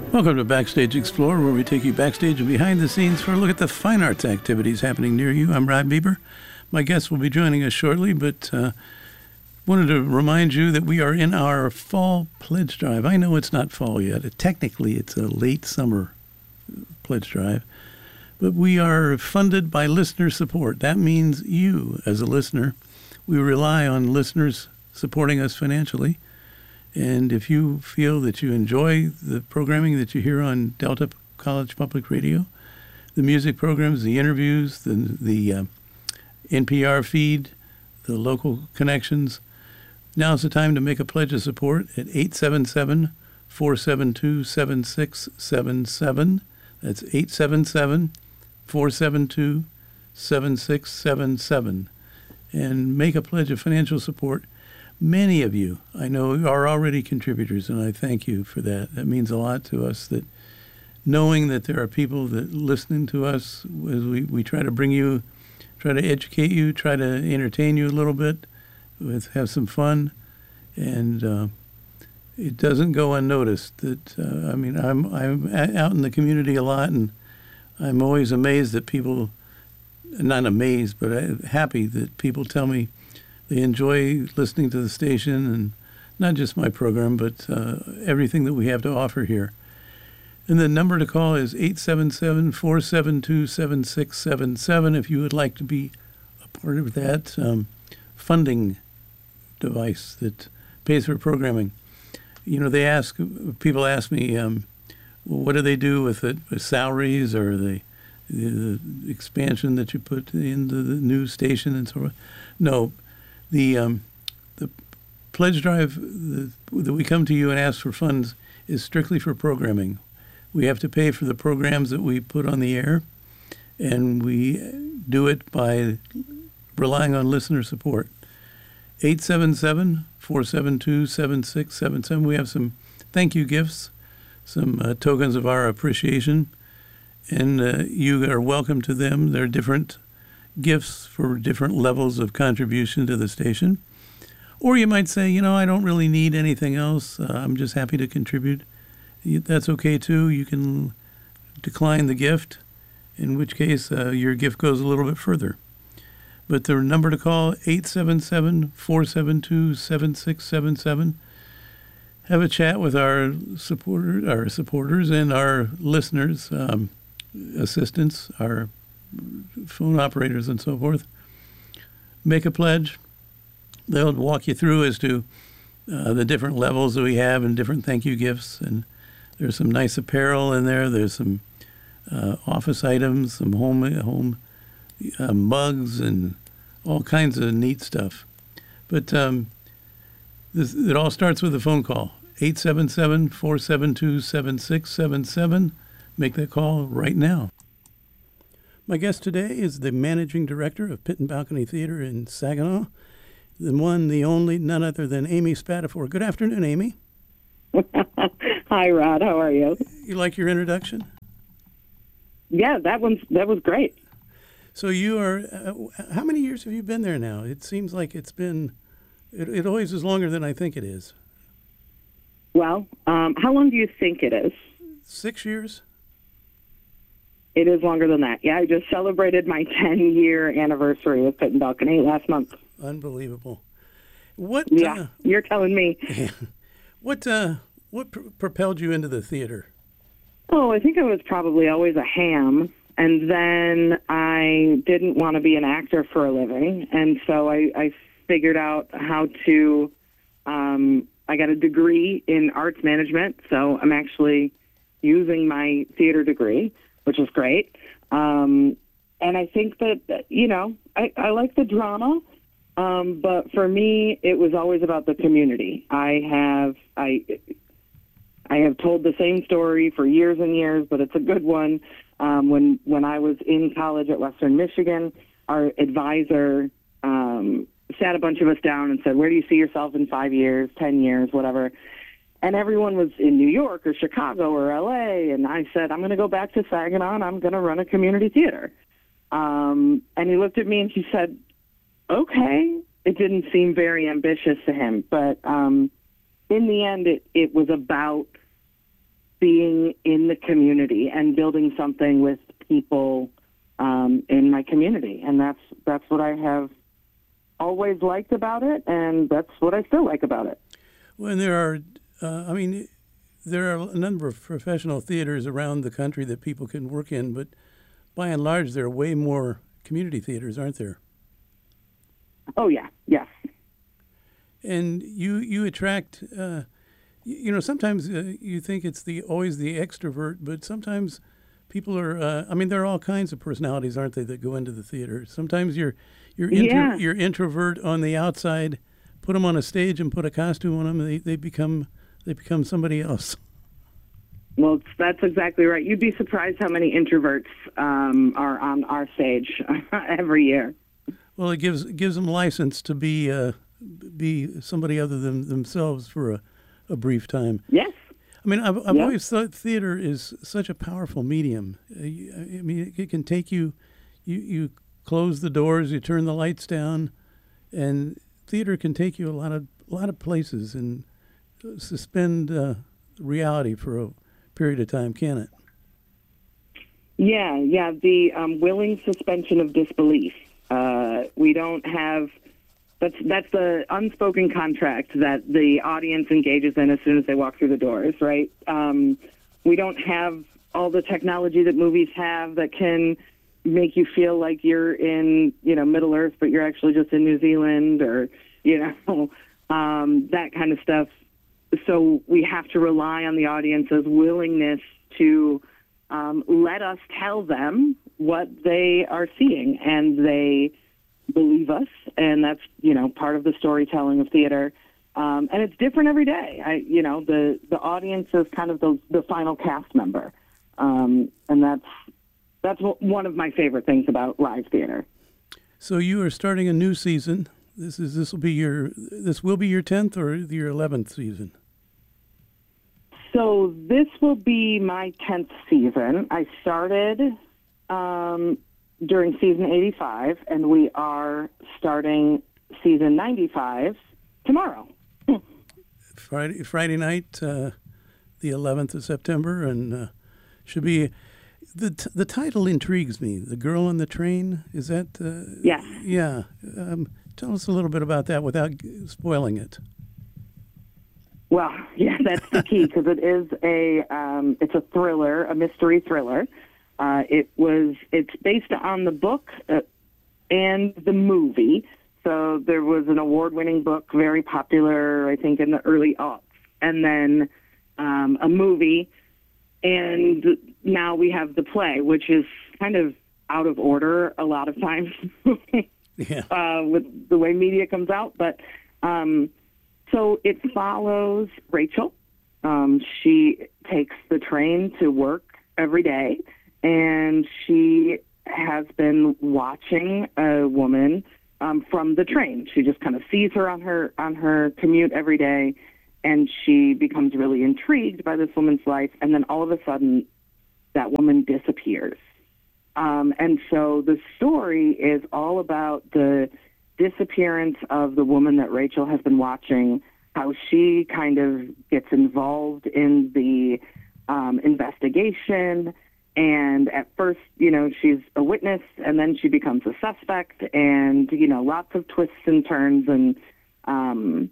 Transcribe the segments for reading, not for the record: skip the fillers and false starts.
Welcome to Backstage Explorer, where we take you backstage and behind the scenes for a look at the fine arts activities happening near you. I'm Rod Bieber. My guest will be joining us shortly, but wanted to remind you that we are in our fall pledge drive. I know it's not fall yet. Technically, it's a late summer pledge drive, but we are funded by listener support. That means you, as a listener. We rely on listeners supporting us financially. And if you feel that you enjoy the programming that you hear on Delta College Public Radio, the music programs, the interviews, the NPR feed, the local connections, now's the time to make a pledge of support at 877-472-7677. That's 877-472-7677. And make a pledge of financial support. Many of you, I know, are already contributors, and I thank you for that. That means a lot to us, that knowing that there are people that listening to us as we try to bring you, try to educate you, try to entertain you a little bit, have some fun, and it doesn't go unnoticed. That I'm out in the community a lot, and I'm always amazed that people, not amazed, but happy that people tell me they enjoy listening to the station, and not just my program, but everything that we have to offer here. And the number to call is 877-472-7677 if you would like to be a part of that funding device that pays for programming. You know, people ask me, well, what do they do with it, with salaries or the expansion that you put into the new station and so forth? No. The pledge drive that we come to you and ask for funds is strictly for programming. We have to pay for the programs that we put on the air, and we do it by relying on listener support. 877-472-7677. We have some thank you gifts, some tokens of our appreciation, and you are welcome to them. They're different gifts for different levels of contribution to the station. Or you might say, I don't really need anything else. I'm just happy to contribute. That's okay too. You can decline the gift, in which case your gift goes a little bit further. But the number to call, 877-472-7677. Have a chat with our supporters and our listeners, assistants, our phone operators and so forth. Make a pledge. They'll walk you through as to the different levels that we have and different thank you gifts. And there's some nice apparel in there. There's some office items, some home mugs, and all kinds of neat stuff. But it all starts with a phone call. 877-472-7677. Make that call right now. My guest today is the managing director of Pit and Balcony Theater in Saginaw, the one, the only, none other than Amy Spatafor. Good afternoon, Amy. Hi, Rod. How are you? You like your introduction? Yeah, that was great. So you are, how many years have you been there now? It seems like it's been, it always is longer than I think it is. Well, how long do you think it is? 6 years. It is longer than that. Yeah, I just celebrated my 10-year anniversary of Pit and Balcony last month. Unbelievable. You're telling me. What propelled you into the theater? Oh, I think I was probably always a ham, and then I didn't want to be an actor for a living, and so I figured out how to. I got a degree in arts management, so I'm actually using my theater degree, which is great. And I think that, I like the drama, but for me, it was always about the community. I have told the same story for years and years, but it's a good one. When I was in college at Western Michigan, our advisor sat a bunch of us down and said, where do you see yourself in 5 years, 10 years, whatever? And everyone was in New York or Chicago or L.A., and I said, I'm going to go back to Saginaw, and I'm going to run a community theater. And he looked at me and he said, okay. It didn't seem very ambitious to him, but in the end, it was about being in the community and building something with people in my community. And that's what I have always liked about it, and that's what I still like about it. Well, and there are a number of professional theaters around the country that people can work in, but by and large, there are way more community theaters, aren't there? Oh, yeah. Yes. And you attract, sometimes you think it's always the extrovert, but sometimes people are, there are all kinds of personalities, aren't they, that go into the theater. Sometimes you're introvert on the outside, put them on a stage and put a costume on them, they become somebody else. Well, that's exactly right. You'd be surprised how many introverts are on our stage every year. Well, it gives them license to be somebody other than themselves for a brief time. Yes. I've always thought theater is such a powerful medium. It can take you close the doors, you turn the lights down, and theater can take you a lot of places and suspend reality for a period of time, can it? Yeah. The willing suspension of disbelief. We don't have. That's the unspoken contract that the audience engages in as soon as they walk through the doors, right? We don't have all the technology that movies have that can make you feel like you're in, Middle Earth, but you're actually just in New Zealand, or, that kind of stuff. So we have to rely on the audience's willingness to let us tell them what they are seeing, and they believe us, and that's part of the storytelling of theater, and it's different every day. The audience is kind of the final cast member, and that's one of my favorite things about live theater. So you are starting a new season. This will be your 10th or your 11th season? So this will be my 10th season. I started during season 85, and we are starting season 95 tomorrow. Friday night, the 11th of September, and should be the title intrigues me. The Girl on the Train, is that? Yes. Yeah. Tell us a little bit about that without spoiling it. Well, yeah, that's the key, because it's a thriller, a mystery thriller. It's based on the book and the movie. So there was an award-winning book, very popular, I think, in the early aughts, and then a movie, and now we have the play, which is kind of out of order a lot of times with the way media comes out. But so it follows Rachel. She takes the train to work every day, and she has been watching a woman from the train. She just kind of sees her on her commute every day, and she becomes really intrigued by this woman's life. And then all of a sudden, that woman disappears. And so the story is all about the disappearance of the woman that Rachel has been watching, how she kind of gets involved in the investigation. And at first, she's a witness, and then she becomes a suspect, and, lots of twists and turns. And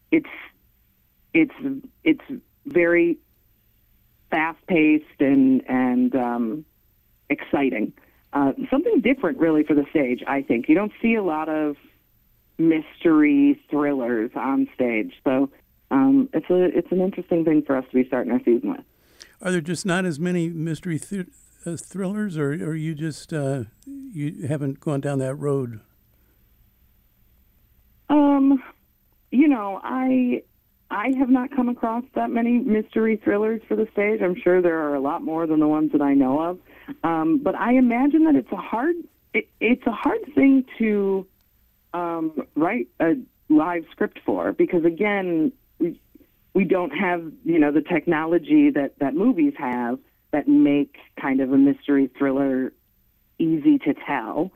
it's very fast-paced and exciting. Something different, really, for the stage, I think. You don't see a lot of mystery thrillers on stage. So it's an interesting thing for us to be starting our season with. Are there just not as many mystery thrillers, or you just you haven't gone down that road? I have not come across that many mystery thrillers for the stage. I'm sure there are a lot more than the ones that I know of. But I imagine that it's a hard thing to write a live script for, because again, we don't have, the technology that movies have that make kind of a mystery thriller easy to tell.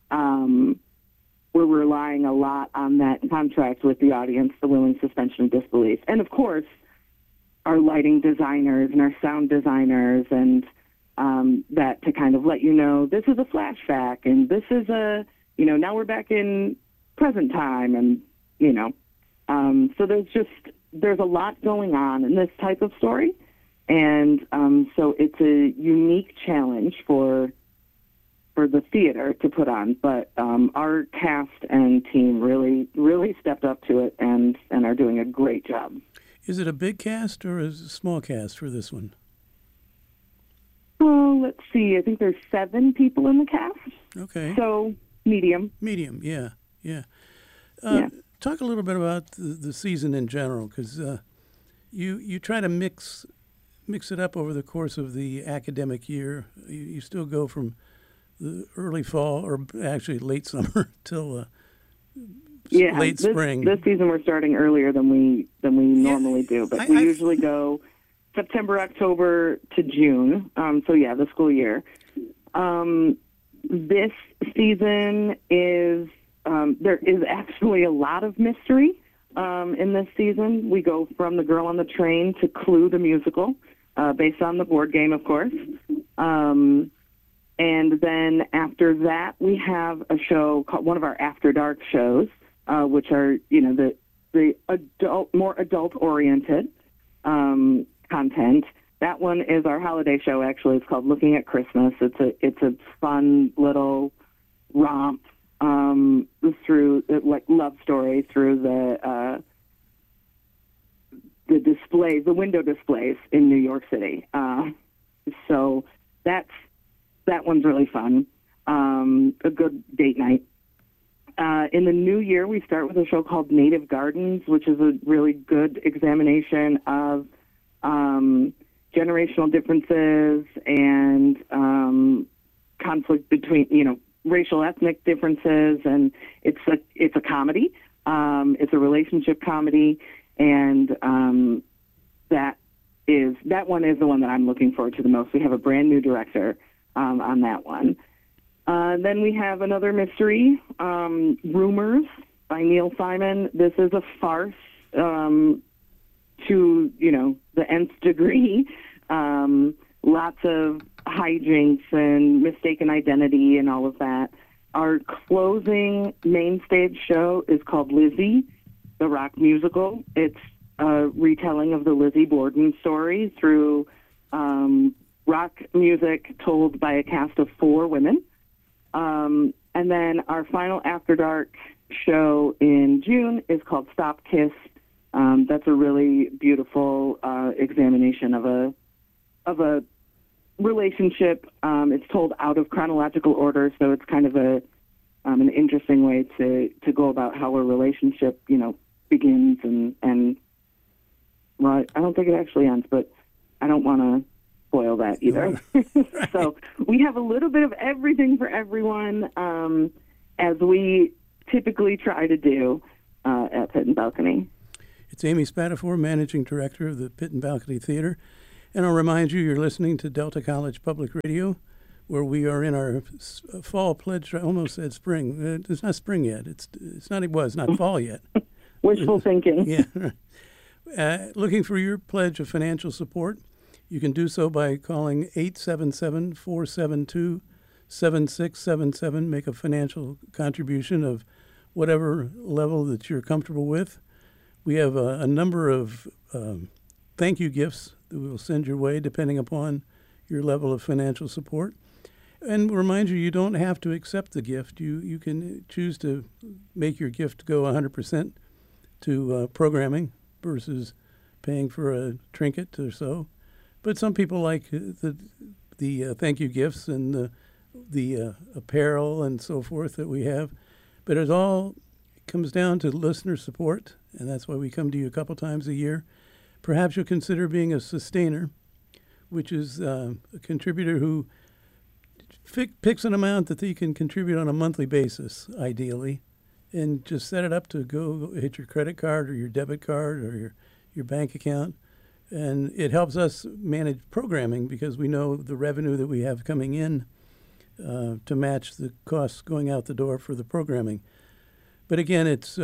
We're relying a lot on that contract with the audience, the willing suspension of disbelief. And of course, our lighting designers and our sound designers, and that to kind of let you know this is a flashback and this is a, now we're back in present time, and so there's a lot going on in this type of story, and so it's a unique challenge for the theater to put on, but our cast and team really stepped up to it and are doing a great job. Is it a big cast or is it a small cast for this one? Oh, let's see. I think there's 7 people in the cast. Okay. So medium. Medium, yeah. Yeah. Talk a little bit about the season in general, because you try to mix it up over the course of the academic year. You still go from the early fall, or actually late summer, till late spring. This season we're starting earlier than we normally do, but we usually go September, October to June. The school year. This season is there is actually a lot of mystery in this season. We go from The Girl on the Train to Clue the musical, based on the board game, of course. And then after that, we have a show called one of our After Dark shows, which are the more adult oriented content. That one is our holiday show. Actually, it's called Looking at Christmas. It's a fun little romp through like love story through the displays, the window displays in New York City. So that one's really fun. A good date night. In the new year, we start with a show called Native Gardens, which is a really good examination of generational differences and conflict between, racial, ethnic differences, and it's a comedy. It's a relationship comedy, and that one is the one that I'm looking forward to the most. We have a brand new director on that one. Then we have another mystery, Rumors by Neil Simon. This is a farce to, the nth degree. Lots of hijinks and mistaken identity and all of that. Our closing main stage show is called Lizzie, the rock musical. It's a retelling of the Lizzie Borden story through rock music told by a cast of 4 women. And then our final After Dark show in June is called Stop Kiss. That's a really beautiful examination of a relationship. It's told out of chronological order, so it's kind of an interesting way to go about how a relationship, begins and well, I don't think it actually ends, but I don't want to spoil that either. So we have a little bit of everything for everyone, as we typically try to do at Pit and Balcony. It's Amy Spatafor, Managing Director of the Pit and Balcony Theater. And I'll remind you, you're listening to Delta College Public Radio, where we are in our fall pledge. I almost said spring. It's not spring yet. It's not fall yet. Wishful thinking. Yeah. Looking for your pledge of financial support. You can do so by calling 877-472-7677. Make a financial contribution of whatever level that you're comfortable with. We have a number of thank you gifts that we will send your way depending upon your level of financial support. And remind you, you don't have to accept the gift. You can choose to make your gift go 100% to programming versus paying for a trinket or so. But some people like the thank you gifts and the apparel and so forth that we have. But it all comes down to listener support, and that's why we come to you a couple times a year. Perhaps you'll consider being a sustainer, which is a contributor who picks an amount that they can contribute on a monthly basis, ideally, and just set it up to go hit your credit card or your debit card or your bank account. And it helps us manage programming because we know the revenue that we have coming in to match the costs going out the door for the programming. But again, it's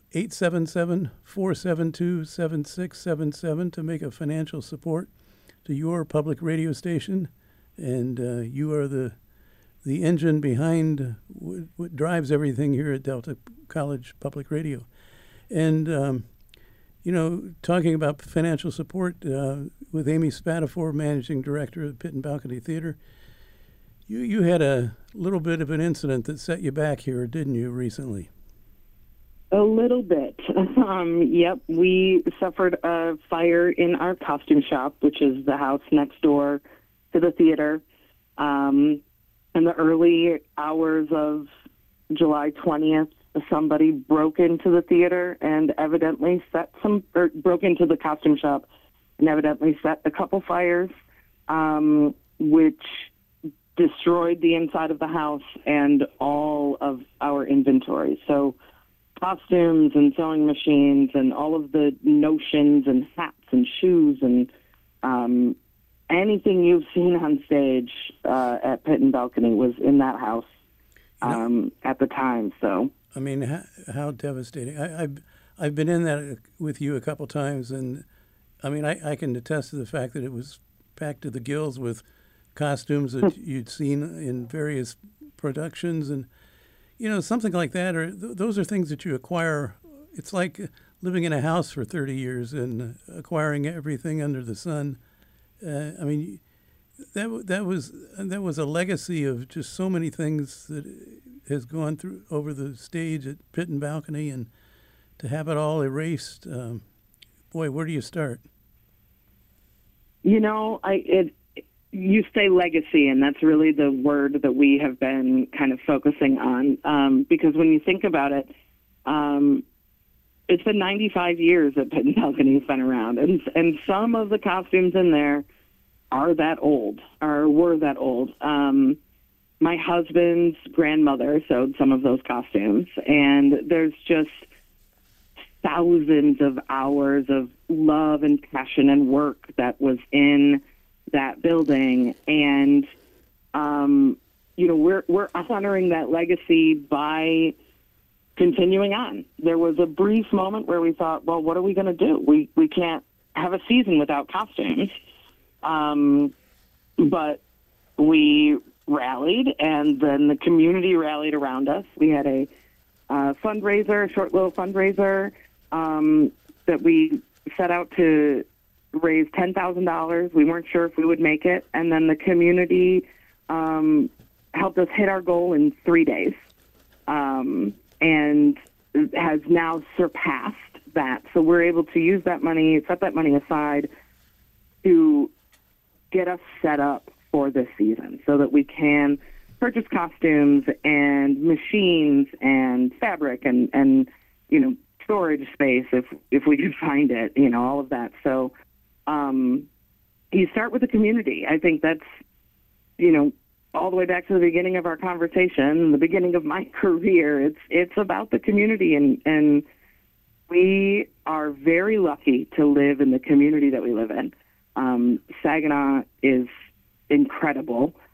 877-472-7677 to make a financial support to your public radio station. And you are the engine behind what drives everything here at Delta College Public Radio. And, talking about financial support with Amy Spatafor, Managing Director of the Pit and Balcony Theater, you had a little bit of an incident that set you back here, didn't you, recently? A little bit. Yep, we suffered a fire in our costume shop, which is the house next door to the theater. In the early hours of July 20th, somebody broke into the theater and evidently broke into the costume shop and evidently set a couple fires, which destroyed the inside of the house and all of our inventory. So costumes and sewing machines and all of the notions and hats and shoes and anything you've seen on stage at Pit and Balcony was in that house at the time. So I mean, how devastating! I've been in that with you a couple times, and I mean, I can attest to the fact that it was packed to the gills with costumes that you'd seen in various productions, and something like that. Or those are things that you acquire. It's like living in a house for 30 years and acquiring everything under the sun. I mean, that was a legacy of just so many things that has gone through over the stage at Pit and Balcony, and to have it all erased, boy, where do you start? You say legacy, and that's really the word that we have been kind of focusing on, because when you think about it, it's been 95 years that Pit and Balcony has been around, and some of the costumes in there are that old, or were that old. My husband's grandmother sewed some of those costumes, and there's just thousands of hours of love and passion and work that was in that building. And, we're honoring that legacy by continuing on. There was a brief moment where we thought, well, what are we going to do? We can't have a season without costumes. But we rallied, and then the community rallied around us. We had a fundraiser, a short little fundraiser, that we set out to raise $10,000. We weren't sure if we would make it, and then the community helped us hit our goal in 3 days, and has now surpassed that. So we're able to use that money, set that money aside to get us set up for this season so that we can purchase costumes and machines and fabric and storage space if we can find it, all of that. So you start with the community. I think that's, all the way back to the beginning of our conversation, the beginning of my career. It's about the community, and we are very lucky to live in the community that we live in. Saginaw is incredible.